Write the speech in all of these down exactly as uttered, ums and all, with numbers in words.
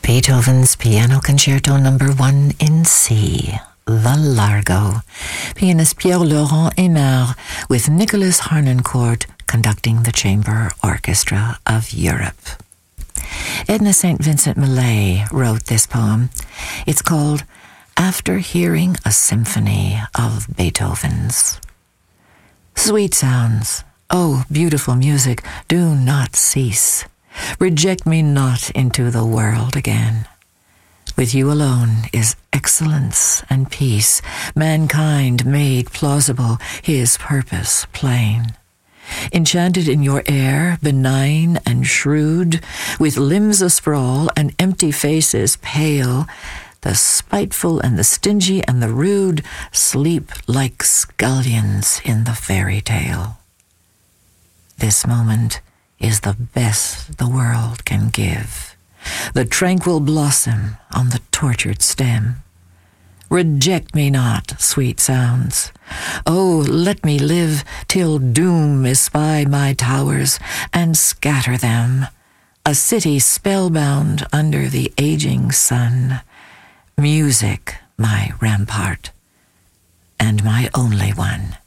Beethoven's Piano Concerto Number One in C, the Largo. Pianist Pierre-Laurent Aimard with Nicholas Harnoncourt conducting the Chamber Orchestra of Europe. Edna Saint Vincent Millay wrote this poem. It's called After Hearing a Symphony of Beethoven's. Sweet sounds, oh, beautiful music, do not cease. Reject me not into the world again. With you alone is excellence and peace, mankind made plausible, his purpose plain. Enchanted in your air, benign and shrewd, with limbs asprawl and empty faces pale, the spiteful and the stingy and the rude sleep like scullions in the fairy tale. This moment is the best the world can give, the tranquil blossom on the tortured stem. Reject me not, sweet sounds. Oh, let me live till doom espy my towers and scatter them, a city spellbound under the aging sun. Music, my rampart, and my only one.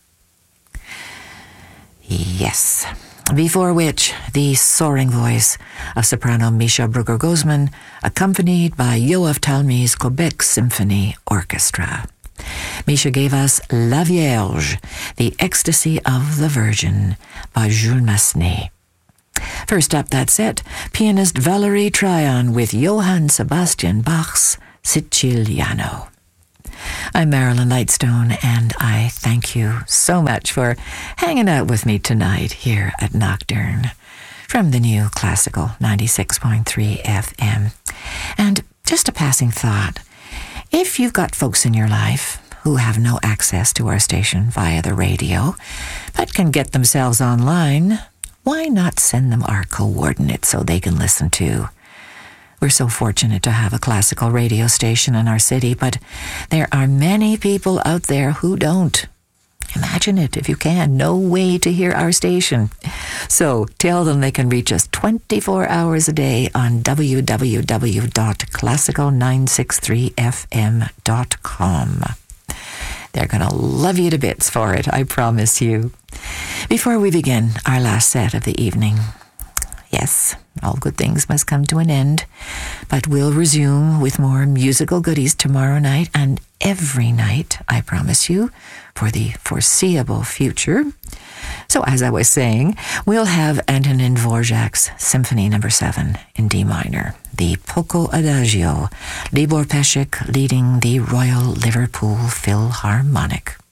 Yes. Before which, the soaring voice of soprano Misha Brugger-Gozman, accompanied by Yoav Talmi's Quebec Symphony Orchestra. Misha gave us La Vierge, the Ecstasy of the Virgin, by Jules Massenet. First up that set, pianist Valerie Tryon with Johann Sebastian Bach's Siciliano. I'm Marilyn Lightstone, and I thank you so much for hanging out with me tonight here at Nocturne from the new Classical ninety-six point three F M. And just a passing thought, if you've got folks in your life who have no access to our station via the radio, but can get themselves online, why not send them our coordinates so they can listen too? We're so fortunate to have a classical radio station in our city, but there are many people out there who don't. Imagine it if you can. No way to hear our station. So tell them they can reach us twenty-four hours a day on w w w dot classical nine six three f m dot com. They're going to love you to bits for it, I promise you. Before we begin our last set of the evening, yes, all good things must come to an end, but we'll resume with more musical goodies tomorrow night and every night, I promise you, for the foreseeable future. So as I was saying, we'll have Antonin Dvorak's Symphony Number seven in D minor, the Poco Adagio, Libor Pesek leading the Royal Liverpool Philharmonic.